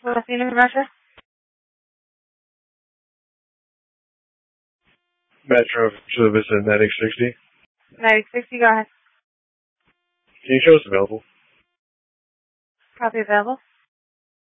What's the name of Metro? Metro Service at Medic 60. 9060, go ahead. Can you show us available? Copy available.